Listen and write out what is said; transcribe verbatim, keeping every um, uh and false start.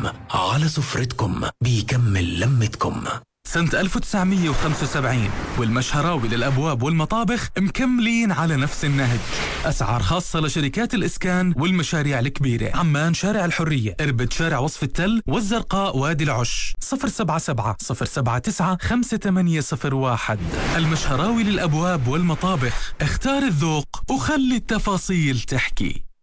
على سفرتكم بيكمل لمتكم. سنة ألف وتسعمية وخمسة وسبعين والمشهراوي للأبواب والمطابخ مكملين على نفس النهج. أسعار خاصة لشركات الإسكان والمشاريع الكبيرة. عمان شارع الحرية، إربد شارع وصف التل، والزرقاء وادي العش. صفر سبعة سبعة صفر سبعة تسعة خمسة ثمانية صفر واحد. المشهراوي للأبواب والمطابخ، اختار الذوق وخلي التفاصيل تحكي.